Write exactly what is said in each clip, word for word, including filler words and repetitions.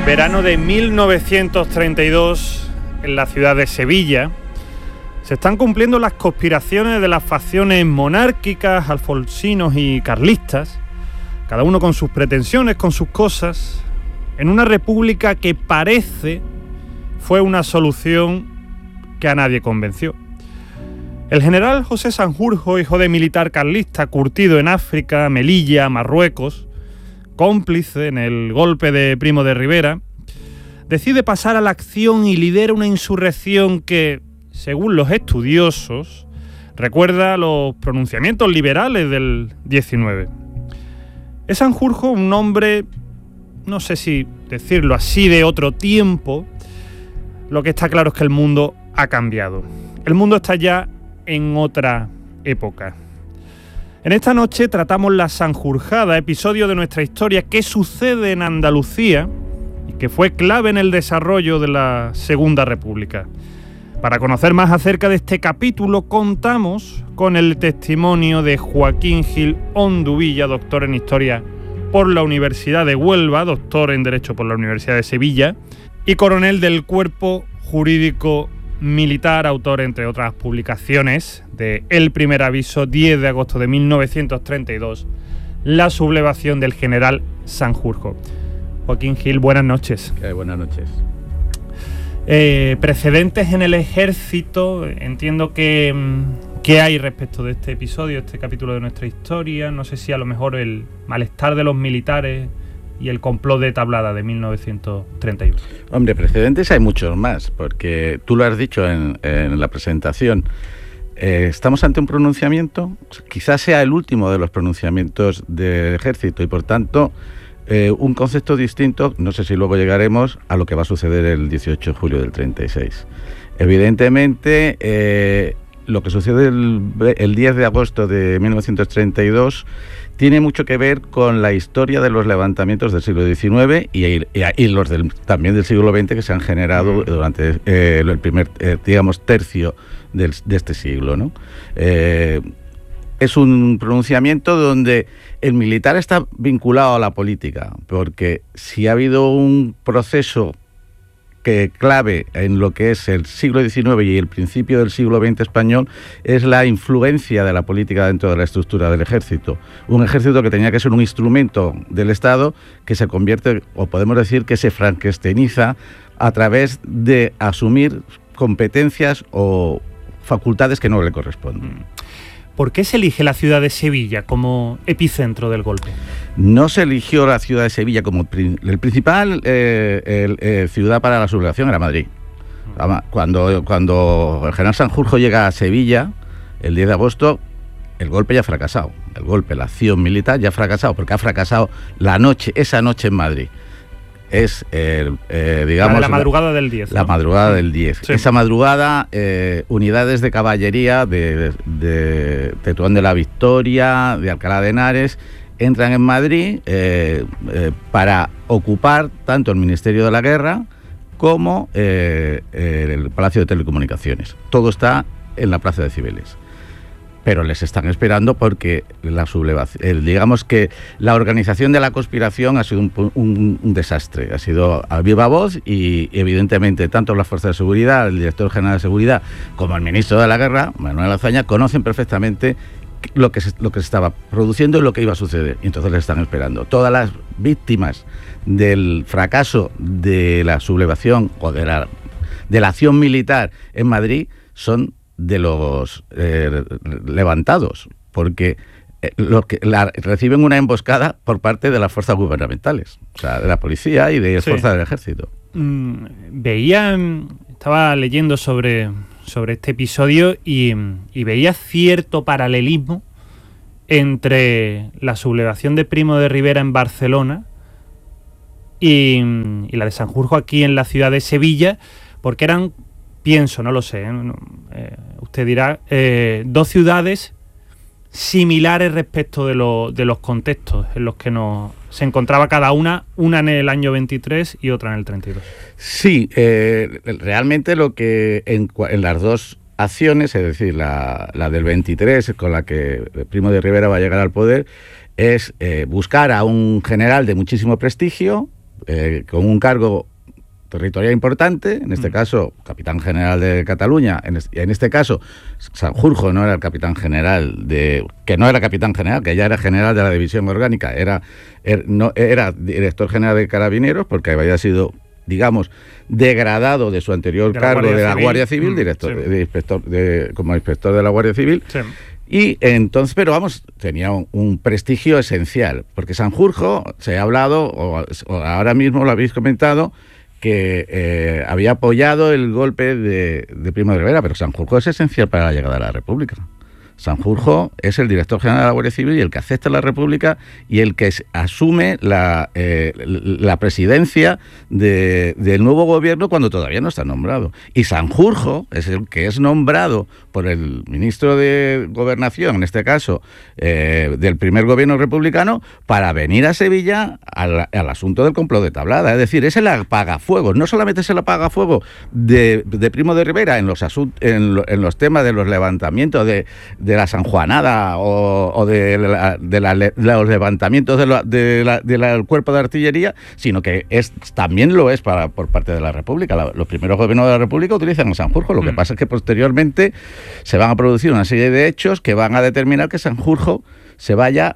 Verano de mil novecientos treinta y dos, en la ciudad de Sevilla, se están cumpliendo las conspiraciones de las facciones monárquicas, alfonsinos y carlistas, cada uno con sus pretensiones, con sus cosas, en una república que parece fue una solución que a nadie convenció. El general José Sanjurjo, hijo de militar carlista, curtido en África, Melilla, Marruecos, cómplice en el golpe de Primo de Rivera, decide pasar a la acción y lidera una insurrección que, según los estudiosos, recuerda los pronunciamientos liberales del diecinueve. Es Sanjurjo un hombre, no sé si decirlo así, de otro tiempo. Lo que está claro es que el mundo ha cambiado. El mundo está ya en otra época. En esta noche tratamos la Sanjurjada, episodio de nuestra historia que sucede en Andalucía y que fue clave en el desarrollo de la Segunda República. Para conocer más acerca de este capítulo, contamos con el testimonio de Joaquín Gil Onduvilla, doctor en Historia por la Universidad de Huelva, doctor en Derecho por la Universidad de Sevilla y coronel del Cuerpo Jurídico Militar, autor, entre otras publicaciones, de El primer aviso, diez de agosto de mil novecientos treinta y dos, la sublevación del general Sanjurjo. Joaquín Gil, buenas noches. Eh, buenas noches. Eh, precedentes en el ejército, entiendo que, que hay respecto de este episodio, este capítulo de nuestra historia. No sé si a lo mejor el malestar de los militares y el complot de Tablada de mil novecientos treinta y uno. Hombre, precedentes hay muchos más, porque tú lo has dicho en, en la presentación. Eh, estamos ante un pronunciamiento, quizás sea el último de los pronunciamientos del ejército y por tanto eh, un concepto distinto, no sé si luego llegaremos a lo que va a suceder el dieciocho de julio del treinta y seis. Evidentemente, eh, lo que sucede el, el diez de agosto de mil novecientos treinta y dos tiene mucho que ver con la historia de los levantamientos del siglo diecinueve y, y, y los del, también del siglo veinte que se han generado durante eh, el primer, eh, digamos, tercio del, de este siglo, ¿no? Eh, es un pronunciamiento donde el militar está vinculado a la política, porque si ha habido un proceso que clave en lo que es el siglo diecinueve y el principio del siglo veinte español es la influencia de la política dentro de la estructura del ejército. Un ejército que tenía que ser un instrumento del Estado que se convierte, o podemos decir que se frankensteiniza a través de asumir competencias o facultades que no le corresponden. ¿Por qué se elige la ciudad de Sevilla como epicentro del golpe? No se eligió la ciudad de Sevilla como prin- el principal eh, el, eh, ciudad para la sublevación era Madrid. Cuando, cuando el general Sanjurjo llega a Sevilla, el diez de agosto, el golpe ya ha fracasado. El golpe, la acción militar ya ha fracasado, porque ha fracasado la noche, esa noche en Madrid. Es, eh, eh, digamos... La, la madrugada del diez. La ¿no? madrugada del diez. Sí. Esa madrugada, eh, unidades de caballería de, de, de Tetuán de la Victoria, de Alcalá de Henares, entran en Madrid eh, eh, para ocupar tanto el Ministerio de la Guerra como eh, el Palacio de Telecomunicaciones. Todo está en la Plaza de Cibeles. Pero les están esperando porque la sublevación, el, digamos que la organización de la conspiración ha sido un, un, un desastre, ha sido a viva voz y evidentemente tanto las fuerzas de seguridad, el director general de seguridad como el ministro de la Guerra, Manuel Azaña, conocen perfectamente lo que se, lo que se estaba produciendo y lo que iba a suceder, y entonces les están esperando. Todas las víctimas del fracaso de la sublevación o de la, de la acción militar en Madrid son de los eh, levantados, porque eh, los que la, reciben una emboscada por parte de las fuerzas gubernamentales, o sea, de la policía y de las sí. fuerzas del ejército. Mm, veía, estaba leyendo sobre, sobre este episodio y, y veía cierto paralelismo entre la sublevación de Primo de Rivera en Barcelona y, y la de Sanjurjo aquí en la ciudad de Sevilla, porque eran, pienso, no lo sé, ¿eh? Eh, usted dirá, eh, dos ciudades similares respecto de, lo, de los contextos en los que nos se encontraba cada una, una en el año veintitrés y otra en el treinta y dos. Sí, eh, realmente lo que en, en las dos acciones, es decir, la, la del veintitrés, con la que Primo de Rivera va a llegar al poder, es eh, buscar a un general de muchísimo prestigio eh, con un cargo territorial importante, en este mm. caso, capitán general de Cataluña, en este, en este caso, Sanjurjo no era el capitán general de... que no era capitán general, que ya era general de la división orgánica, era, era, no, era director general de Carabineros, porque había sido, digamos, degradado de su anterior de cargo de la Guardia Civil, mm, director, sí. de inspector, de, como inspector de la Guardia Civil, sí. Y entonces, pero vamos, tenía un, un prestigio esencial, porque Sanjurjo, se ha hablado, o, o ahora mismo lo habéis comentado, que eh, había apoyado el golpe de, de Primo de Rivera, pero Sanjurjo es esencial para la llegada a la República. Sanjurjo es el director general de la Guardia Civil y el que acepta la República y el que asume la, eh, la presidencia de, del nuevo gobierno cuando todavía no está nombrado. Y Sanjurjo es el que es nombrado por el ministro de Gobernación, en este caso, eh, del primer gobierno republicano, para venir a Sevilla al, al asunto del complot de Tablada. Es decir, es el apagafuegos. No solamente es el apagafuegos de, de Primo de Rivera en los, asut- en, lo, en los temas de los levantamientos de de la sanjuanada o, o de, la, de, la, de los levantamientos del de la, de la, cuerpo de artillería, sino que es también lo es para por parte de la República. La, los primeros gobiernos de la República utilizan a Sanjurjo. Lo que mm. pasa es que posteriormente se van a producir una serie de hechos que van a determinar que Sanjurjo se vaya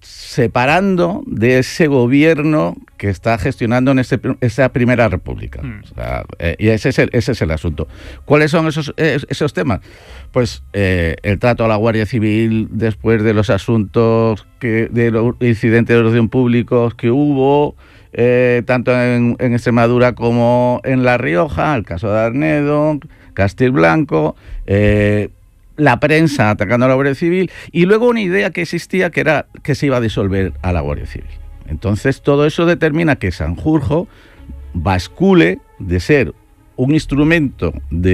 separando de ese gobierno que está gestionando en ese, esa primera república. Mm. O sea, eh, y ese es, el, ese es el asunto. ¿Cuáles son esos, eh, esos temas? Pues eh, el trato a la Guardia Civil después de los asuntos, que, de los incidentes de orden público que hubo, eh, tanto en, en Extremadura como en La Rioja, el caso de Arnedo, Castilblanco, eh, la prensa atacando a la Guardia Civil, y luego una idea que existía que era que se iba a disolver a la Guardia Civil. Entonces todo eso determina que Sanjurjo bascule de ser un instrumento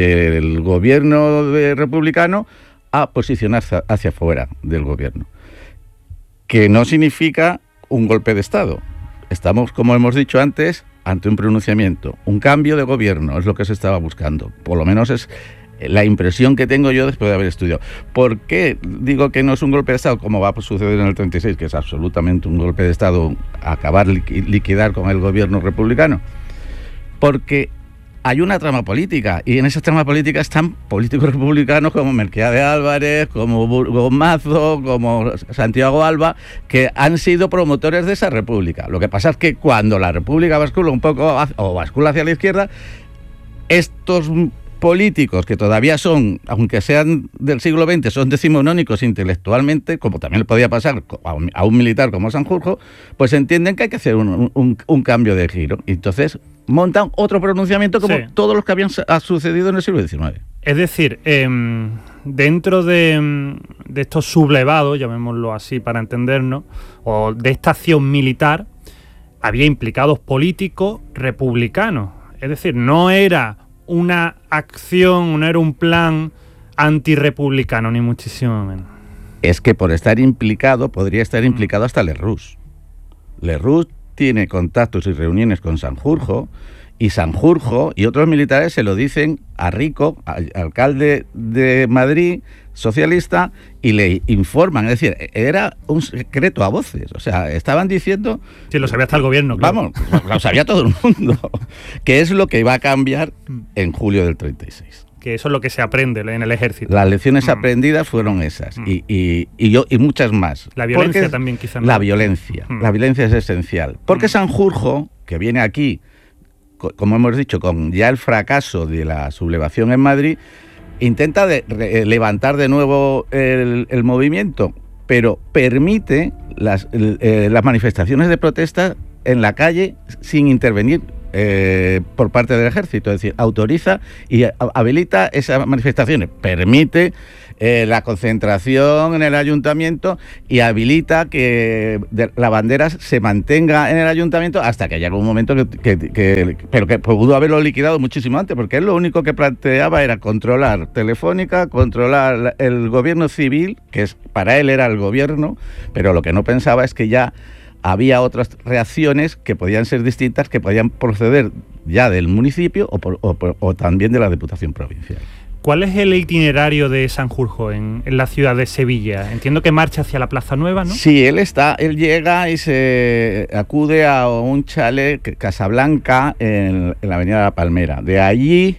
del gobierno de republicano a posicionarse hacia afuera del gobierno, que no significa un golpe de Estado. Estamos, como hemos dicho antes, ante un pronunciamiento, un cambio de gobierno, es lo que se estaba buscando, por lo menos es la impresión que tengo yo después de haber estudiado. ¿Por qué digo que no es un golpe de Estado, como va a suceder en el treinta y seis, que es absolutamente un golpe de Estado, acabar, liquidar con el gobierno republicano? Porque hay una trama política, y en esa trama política están políticos republicanos como Melquiades Álvarez, como Burgos Mazo, como Santiago Alba, que han sido promotores de esa república. Lo que pasa es que cuando la república bascula un poco, o bascula hacia la izquierda, estos políticos que todavía son, aunque sean del siglo veinte, son decimonónicos intelectualmente, como también le podía pasar a un, a un militar como Sanjurjo, pues entienden que hay que hacer un, un, un cambio de giro. Y entonces montan otro pronunciamiento como sí. todos los que habían ha sucedido en el siglo diecinueve. Es decir, eh, dentro de, de estos sublevados, llamémoslo así para entendernos, o de esta acción militar, había implicados políticos republicanos. Es decir, no era una acción, no era un plan antirrepublicano, ni muchísimo menos. Es que por estar implicado, podría estar implicado hasta Lerroux. Lerroux tiene contactos y reuniones con Sanjurjo, y Sanjurjo y otros militares se lo dicen a Rico, al alcalde de Madrid, socialista, y le informan. Es decir, era un secreto a voces. O sea, estaban diciendo... Sí, lo sabía hasta el gobierno, claro. Vamos, lo sabía todo el mundo. Que es lo que iba a cambiar en julio del treinta y seis. Que eso es lo que se aprende en el ejército. Las lecciones mm. aprendidas fueron esas, mm. y, y, y, yo, y muchas más. La violencia porque también quizá. La violencia. Mm. La violencia es esencial. Porque mm. Sanjurjo, que viene aquí, como hemos dicho, con ya el fracaso de la sublevación en Madrid, intenta de, re, levantar de nuevo el, el movimiento, pero permite las, eh, las manifestaciones de protesta en la calle sin intervenir eh, por parte del ejército. Es decir, autoriza y habilita esas manifestaciones, permite eh, la concentración en el ayuntamiento y habilita que de, la bandera se mantenga en el ayuntamiento hasta que llegue un momento que, que, que pero que pudo haberlo liquidado muchísimo antes, porque él lo único que planteaba era controlar Telefónica, controlar el gobierno civil, que es para él era el gobierno, pero lo que no pensaba es que ya había otras reacciones que podían ser distintas, que podían proceder ya del municipio o, por, o, o también de la Diputación Provincial. ¿Cuál es el itinerario de Sanjurjo en, en la ciudad de Sevilla? Entiendo que marcha hacia la Plaza Nueva, ¿no? Sí, él está, él llega y se acude a un chalet Casablanca en, en la Avenida La Palmera. De allí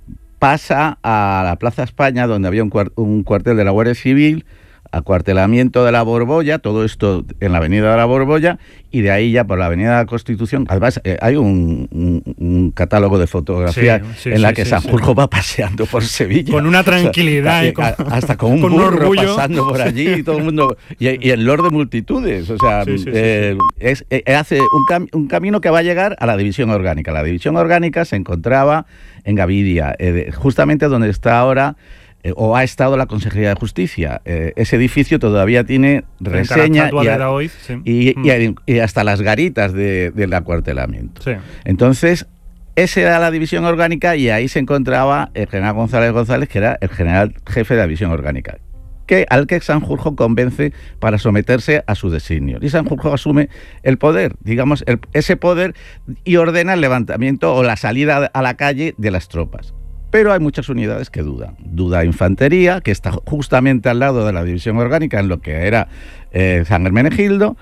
pasa a la Plaza España, donde había un, cuart- un cuartel de la Guardia Civil, acuartelamiento de la Borbolla, todo esto en la Avenida de la Borbolla, y de ahí ya por la Avenida de la Constitución. Además, eh, hay un, un, un catálogo de fotografías sí, sí, en la sí, que sí, Sanjurjo sí. va paseando por Sevilla. Con una tranquilidad. O sea, con, hasta con un con burro un pasando por allí, y todo el mundo, y, y en lord de multitudes. O sea, sí, sí, eh, sí, sí. Es, eh, hace un, cam- un camino que va a llegar a la división orgánica. La división orgánica se encontraba en Gavidia, eh, justamente donde está ahora... Eh, o ha estado la Consejería de Justicia. Eh, ese edificio todavía tiene reseña y, a, Daoiz, sí. y, y, y hasta las garitas de, del acuartelamiento. Sí. Entonces, esa era la división orgánica y ahí se encontraba el general González González, que era el general jefe de la división orgánica, que, al que Sanjurjo convence para someterse a su designio. Y Sanjurjo asume el poder, digamos, el, ese poder, y ordena el levantamiento o la salida a la calle de las tropas. Pero hay muchas unidades que dudan. Duda Infantería, que está justamente al lado de la división orgánica, en lo que era eh, San Hermenegildo,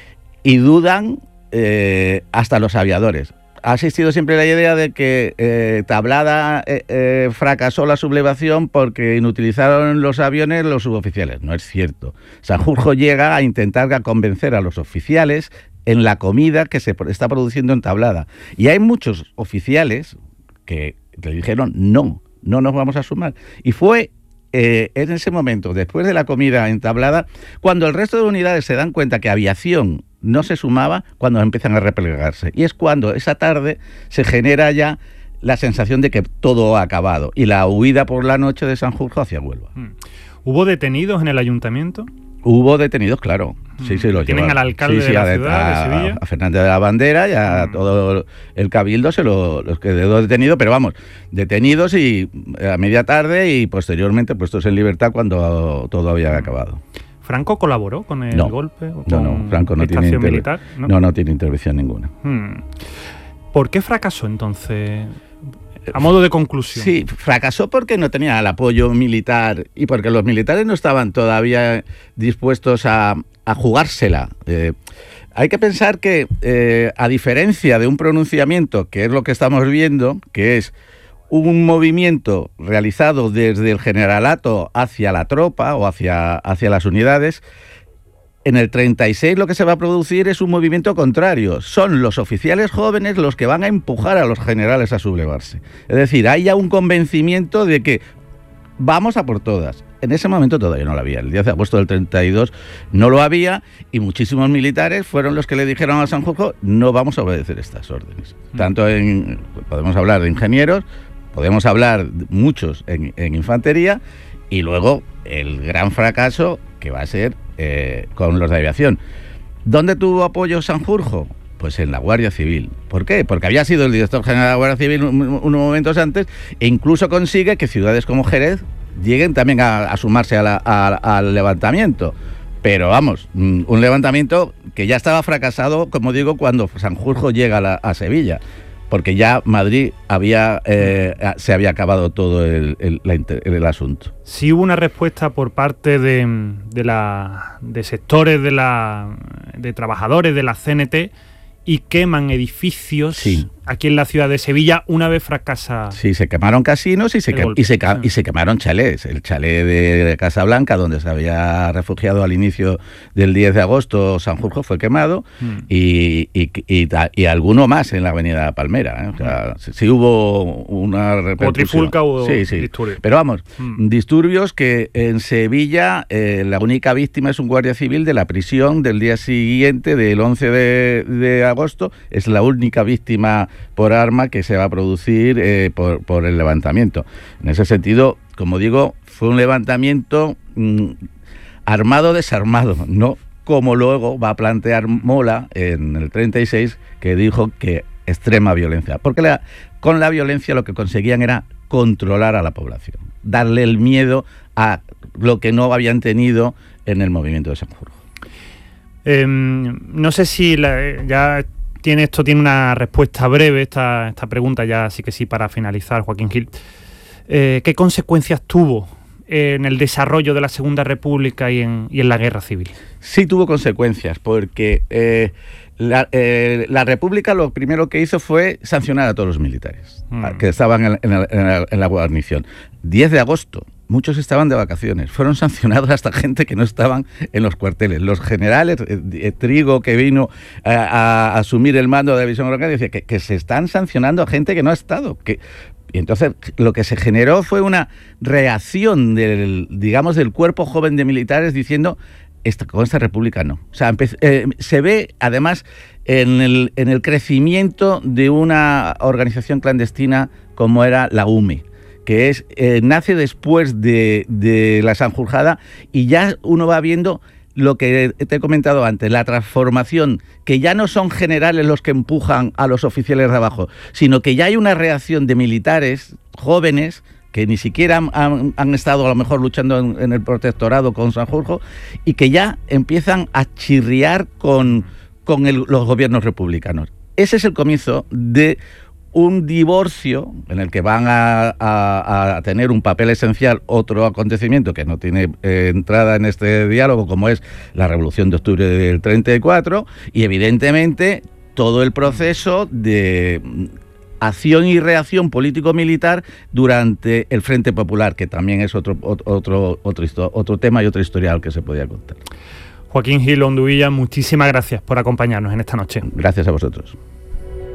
y dudan eh, hasta los aviadores. Ha existido siempre la idea de que eh, Tablada eh, eh, fracasó la sublevación porque inutilizaron los aviones los suboficiales. No es cierto. Sanjurjo llega a intentar convencer a los oficiales en la comida que se está produciendo en Tablada. Y hay muchos oficiales que le dijeron no, no nos vamos a sumar. Y fue eh, en ese momento, después de la comida entablada, cuando el resto de unidades se dan cuenta que aviación no se sumaba, cuando empiezan a replegarse. Y es cuando esa tarde se genera ya la sensación de que todo ha acabado y la huida por la noche de Sanjurjo hacia Huelva. ¿Hubo detenidos en el ayuntamiento? Hubo detenidos, claro. Sí, sí, los ¿Tienen llevaron. al alcalde sí, sí, de la a, ciudad a, de Sevilla? A Fernández de la Bandera y a mm. todo el cabildo se lo, los quedó detenidos, pero vamos, detenidos y a media tarde y posteriormente puestos en libertad cuando todo había acabado. ¿Franco colaboró con el no. golpe? ¿O no, con no, Franco no tiene, interve- militar, ¿no? no, no tiene intervención ninguna. Hmm. ¿Por qué fracasó entonces? A modo de conclusión. Sí, fracasó porque no tenía el apoyo militar y porque los militares no estaban todavía dispuestos a, a jugársela. Eh, hay que pensar que, eh, a diferencia de un pronunciamiento, que es lo que estamos viendo, que es un movimiento realizado desde el generalato hacia la tropa o hacia, hacia las unidades, en el treinta y seis lo que se va a producir es un movimiento contrario. Son los oficiales jóvenes los que van a empujar a los generales a sublevarse. Es decir, hay ya un convencimiento de que vamos a por todas. En ese momento todavía no lo había. El diez de agosto del treinta y dos no lo había y muchísimos militares fueron los que le dijeron a Sanjurjo no vamos a obedecer estas órdenes. Tanto en, podemos hablar de ingenieros, podemos hablar muchos en, en infantería y luego el gran fracaso que va a ser eh, con los de aviación. ¿Dónde tuvo apoyo Sanjurjo? Pues en la Guardia Civil. ¿Por qué? Porque había sido el director general de la Guardia Civil un, unos momentos antes e incluso consigue que ciudades como Jerez lleguen también a, a sumarse a la, a, al levantamiento. Pero vamos, un levantamiento que ya estaba fracasado, como digo, cuando Sanjurjo llega a, la, a Sevilla. Porque ya Madrid había eh, se había acabado todo el, el, la, el asunto. Sí hubo una respuesta por parte de, de, la, de sectores de, la, de trabajadores de la C N T y queman edificios sí. aquí en la ciudad de Sevilla una vez fracasa. Sí, se quemaron casinos y se, que, y se, sí. y se quemaron chalés. El chalet de Casablanca, donde se había refugiado al inicio del diez de agosto, Sanjurjo fue quemado mm. y, y, y, y alguno más en la avenida Palmera. ¿eh? O sea, mm. sí, sí hubo una repercusión. O trifulca o sí, sí. disturbios. Pero vamos, mm. disturbios que en Sevilla eh, la única víctima es un guardia civil de la prisión del día siguiente, del once de agosto. Es la única víctima por arma que se va a producir eh, por, por el levantamiento. En ese sentido, como digo, fue un levantamiento mmm, armado-desarmado, no como luego va a plantear Mola en el treinta y seis, que dijo que extrema violencia, porque la, con la violencia lo que conseguían era controlar a la población, darle el miedo a lo que no habían tenido en el movimiento de Sanjurjo. Eh, no sé si la, ya... Tiene, esto tiene una respuesta breve, esta, esta pregunta ya sí que sí para finalizar, Joaquín Gil. eh, ¿qué consecuencias tuvo en el desarrollo de la Segunda República y en, y en la Guerra Civil? Sí tuvo consecuencias, porque eh, la, eh, la República lo primero que hizo fue sancionar a todos los militares mm. que estaban en, en, en, en la guarnición. diez de agosto. Muchos estaban de vacaciones. Fueron sancionados hasta gente que no estaban en los cuarteles. Los generales, eh, Trigo, que vino a, a asumir el mando de la división orgánica, decía que, que se están sancionando a gente que no ha estado. Que, y entonces lo que se generó fue una reacción del, digamos, del cuerpo joven de militares diciendo, esta, con esta república no. O sea, empecé, eh, se ve además en el, en el crecimiento de una organización clandestina como era la U M E, que es eh, nace después de, de la Sanjurjada, y ya uno va viendo lo que te he comentado antes, la transformación, que ya no son generales los que empujan a los oficiales de abajo, sino que ya hay una reacción de militares jóvenes que ni siquiera han, han, han estado a lo mejor luchando en, en el protectorado con Sanjurjo, y que ya empiezan a chirriar con, con el, los gobiernos republicanos. Ese es el comienzo de un divorcio en el que van a, a, a tener un papel esencial otro acontecimiento que no tiene eh, entrada en este diálogo, como es la Revolución de Octubre del treinta y cuatro, y evidentemente todo el proceso de acción y reacción político-militar durante el Frente Popular, que también es otro, otro, otro, otro tema y otro historial que se podía contar. Joaquín Gil Onduilla, muchísimas gracias por acompañarnos en esta noche. Gracias a vosotros.